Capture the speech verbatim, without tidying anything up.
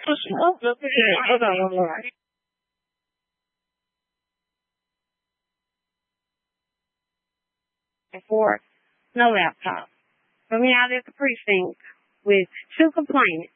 Oh, look at that. Hold on one more. Four, no laptop. So me out at the precinct with two complainants.